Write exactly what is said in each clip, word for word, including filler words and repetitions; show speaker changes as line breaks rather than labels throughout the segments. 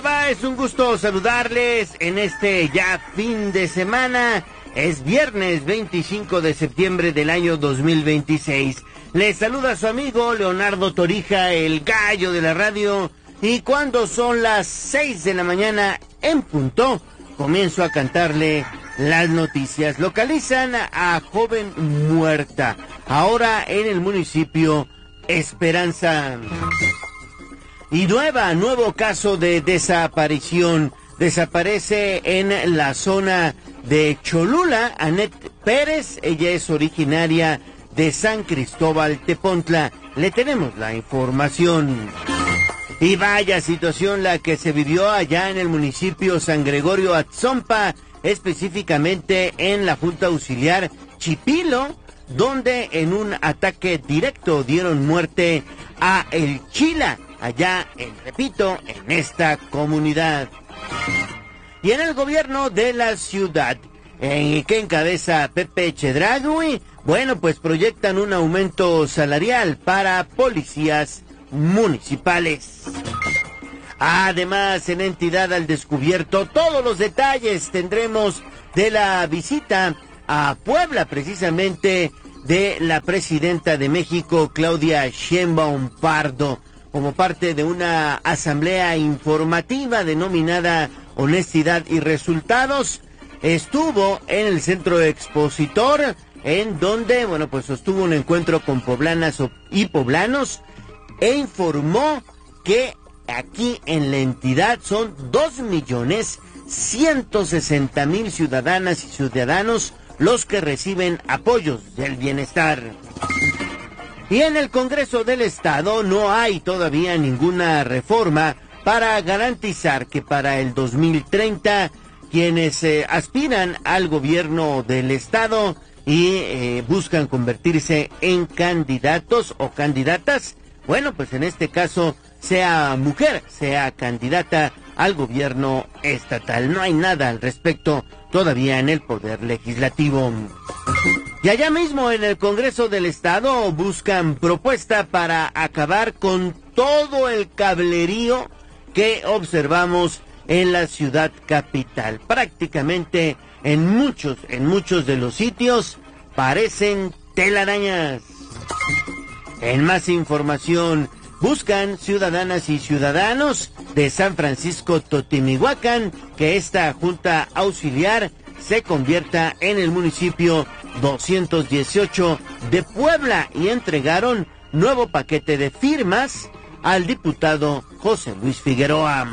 le va? Es un gusto saludarles en este ya fin de semana. Es viernes veinticinco de septiembre del año dos mil veintiséis. Les saluda su amigo Leonardo Torija, el gallo de la radio. Y cuando son las seis de la mañana en punto, comienzo a cantarle las noticias. Localizan a joven muerta, ahora en el municipio Esperanza. Y nueva, nuevo caso de desaparición. Desaparece en la zona de Cholula, Anet Pérez. Ella es originaria de San Cristóbal Tepontla. Le tenemos la información. Y vaya situación la que se vivió allá en el municipio San Gregorio Atzompa, específicamente en la Junta Auxiliar Chipilo, donde en un ataque directo dieron muerte a El Chila, allá, en, repito, en esta comunidad. Y en el gobierno de la ciudad, en que encabeza Pepe Chedraui, bueno, pues proyectan un aumento salarial para policías municipales. Además, en Entidad al Descubierto, todos los detalles tendremos de la visita a Puebla, precisamente de la presidenta de México, Claudia Sheinbaum Pardo, como parte de una asamblea informativa denominada Honestidad y Resultados. Estuvo en el Centro Expositor, en donde, bueno, pues sostuvo un encuentro con poblanas y poblanos e informó que aquí en la entidad son dos millones ciento sesenta mil ciudadanas y ciudadanos los que reciben apoyos del bienestar. Y en el Congreso del Estado no hay todavía ninguna reforma para garantizar que para el dos mil treinta quienes eh, aspiran al gobierno del Estado y eh, buscan convertirse en candidatos o candidatas, bueno, pues en este caso sea mujer, sea candidata al gobierno estatal. No hay nada al respecto todavía en el Poder Legislativo. Y allá mismo en el Congreso del Estado buscan propuesta para acabar con todo el cablerío que observamos en la ciudad capital. Prácticamente en muchos, en muchos de los sitios parecen telarañas. En más información, buscan ciudadanas y ciudadanos de San Francisco Totimihuacán que esta Junta Auxiliar se convierta en el municipio doscientos dieciocho de Puebla y entregaron nuevo paquete de firmas al diputado José Luis Figueroa.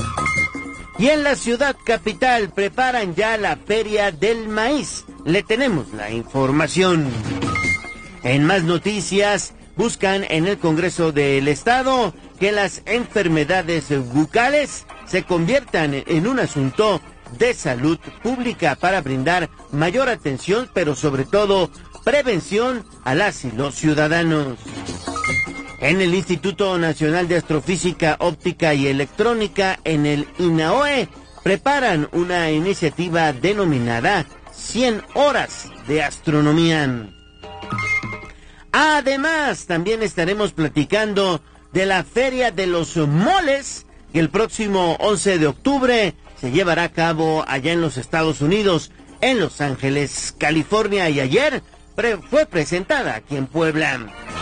Y en la ciudad capital preparan ya la Feria del Maíz. Le tenemos la información. En más noticias, buscan en el Congreso del Estado que las enfermedades bucales se conviertan en un asunto de salud pública para brindar mayor atención, pero sobre todo prevención a las y los ciudadanos. En el Instituto Nacional de Astrofísica, Óptica y Electrónica, en el INAOE, preparan una iniciativa denominada cien horas de astronomía. Además, también estaremos platicando de la Feria de los Moles, que el próximo once de octubre se llevará a cabo allá en los Estados Unidos, en Los Ángeles, California, y ayer pre- fue presentada aquí en Puebla.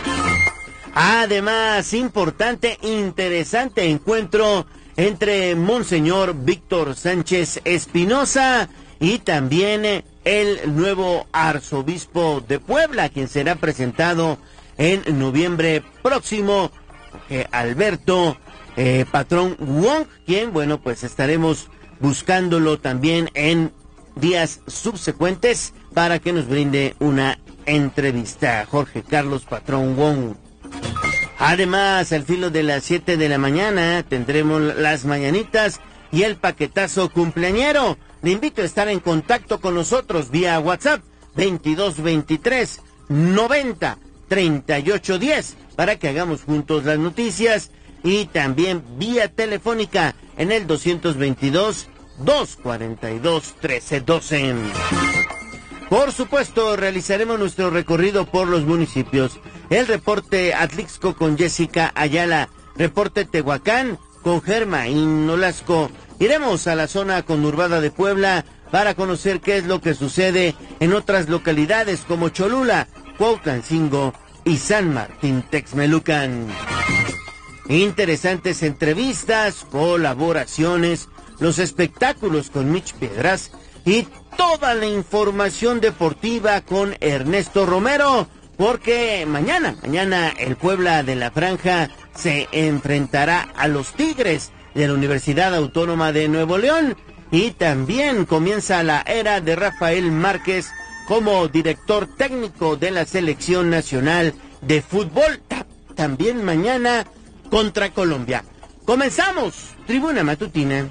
Además, importante, interesante encuentro entre Monseñor Víctor Sánchez Espinosa y también el nuevo arzobispo de Puebla, quien será presentado en noviembre próximo, eh, Alberto eh, Patrón Wong, quien, bueno, pues estaremos buscándolo también en días subsecuentes para que nos brinde una entrevista. Jorge Carlos Patrón Wong. Además, al filo de las siete de la mañana tendremos las mañanitas y el paquetazo cumpleañero. Le invito a estar en contacto con nosotros vía WhatsApp veintidós veintitrés noventa treinta y ocho diez para que hagamos juntos las noticias, y también vía telefónica en el doscientos veintidós doscientos cuarenta y dos trece doce. Por supuesto, realizaremos nuestro recorrido por los municipios. El reporte Atlixco con Jessica Ayala, reporte Tehuacán con Germain Nolasco. Iremos a la zona conurbada de Puebla para conocer qué es lo que sucede en otras localidades como Cholula, Cuautlancingo y San Martín Texmelucan. Interesantes entrevistas, colaboraciones, los espectáculos con Mitch Piedras y toda la información deportiva con Ernesto Romero, porque mañana, mañana el Puebla de la Franja se enfrentará a los Tigres de la Universidad Autónoma de Nuevo León y también comienza la era de Rafael Márquez como director técnico de la Selección Nacional de Fútbol, también mañana contra Colombia. Comenzamos, Tribuna Matutina.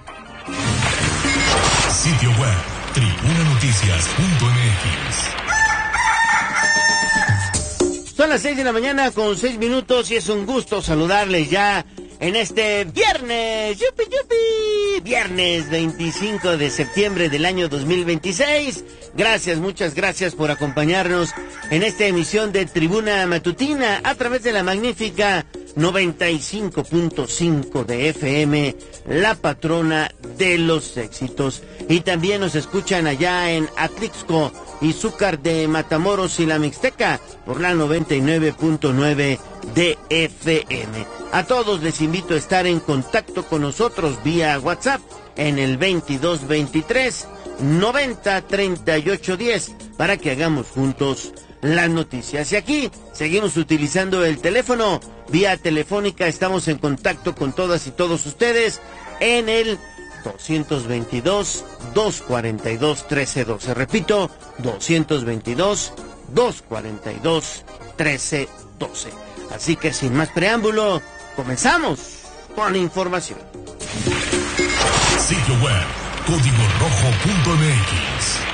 Sitio web, tribuna noticias punto m x.
Son las seis de la mañana con seis minutos y es un gusto saludarles ya en este viernes, yupi yupi, viernes veinticinco de septiembre del año dos mil veintiséis. Gracias, muchas gracias por acompañarnos en esta emisión de Tribuna Matutina a través de la magnífica noventa y cinco punto cinco de F M, la patrona de los éxitos. Y también nos escuchan allá en Atlixco y Zúcar de Matamoros y la Mixteca por la noventa y nueve punto nueve de F M. A todos les invito a estar en contacto con nosotros vía WhatsApp en el veintidós veintitrés noventa treinta y ocho diez para que hagamos juntos las noticias. Y aquí seguimos utilizando el teléfono vía telefónica. Estamos en contacto con todas y todos ustedes en el doscientos veintidós, doscientos cuarenta y dos, trece doce. Repito, doscientos veintidós, doscientos cuarenta y dos, trece doce. Así que sin más preámbulo, comenzamos con la información.
Sitio web, código rojo punto m x.